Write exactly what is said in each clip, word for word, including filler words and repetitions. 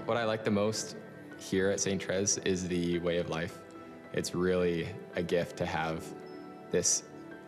What I like the most here at Saint Therese is the way of life. It's really a gift to have this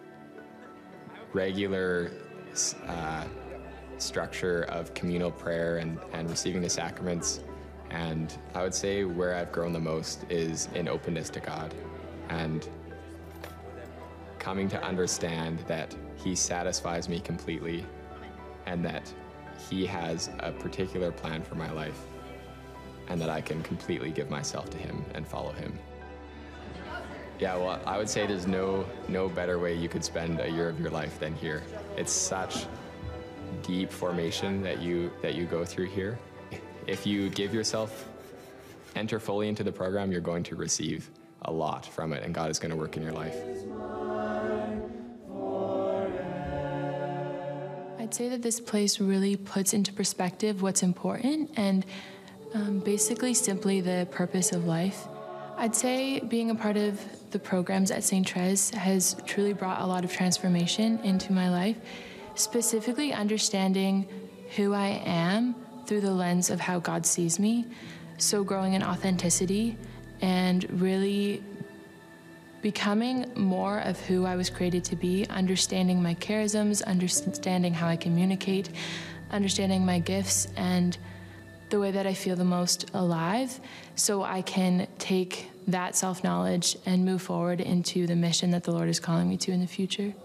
regular uh, structure of communal prayer and, and receiving the sacraments. And I would say where I've grown the most is in openness to God and coming to understand that He satisfies me completely and that He has a particular plan for my life and that I can completely give myself to Him and follow Him. Yeah, well, I would say there's no, no better way you could spend a year of your life than here. It's such deep formation that you, that you go through here. If you give yourself, enter fully into the program, you're going to receive a lot from it, and God is going to work in your life. I'd say that this place really puts into perspective what's important and um, basically simply the purpose of life. I'd say being a part of the programs at Saint Therese has truly brought a lot of transformation into my life, specifically understanding who I am through the lens of how God sees me, so growing in authenticity and really becoming more of who I was created to be, understanding my charisms, understanding how I communicate, understanding my gifts and the way that I feel the most alive, so I can take that self-knowledge and move forward into the mission that the Lord is calling me to in the future.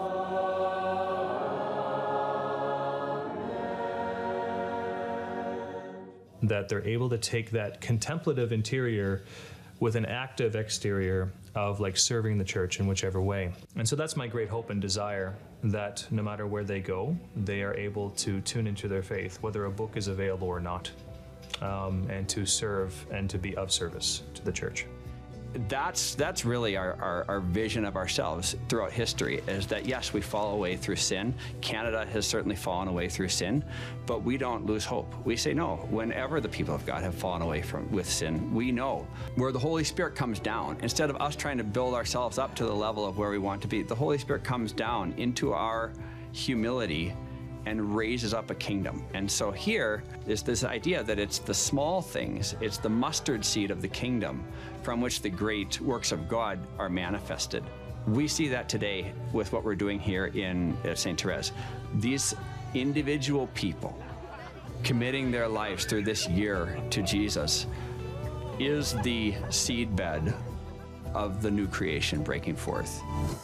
That they're able to take that contemplative interior with an active exterior of like serving the church in whichever way. And so that's my great hope and desire, that no matter where they go, they are able to tune into their faith, whether a book is available or not, um, and to serve and to be of service to the church. That's, that's really our, our, our vision of ourselves throughout history, is that yes, we fall away through sin. Canada has certainly fallen away through sin, but we don't lose hope. We say no, whenever the people of God have fallen away from with sin, we know where the Holy Spirit comes down. Instead of us trying to build ourselves up to the level of where we want to be, the Holy Spirit comes down into our humility and raises up a kingdom. And so here is this idea that it's the small things, it's the mustard seed of the kingdom from which the great works of God are manifested. We see that today with what we're doing here in uh, Saint Therese. These individual people committing their lives through this year to Jesus is the seedbed of the new creation breaking forth.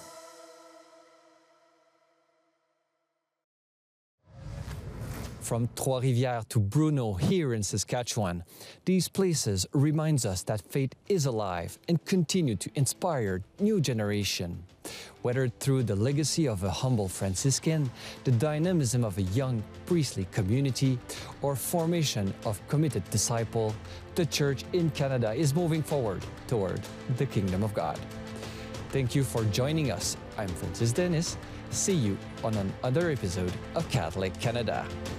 From Trois-Rivières to Bruno here in Saskatchewan, these places reminds us that faith is alive and continue to inspire new generation. Whether through the legacy of a humble Franciscan, the dynamism of a young priestly community, or formation of committed disciple, the Church in Canada is moving forward toward the Kingdom of God. Thank you for joining us. I'm Francis Dennis. See you on another episode of Catholic Canada.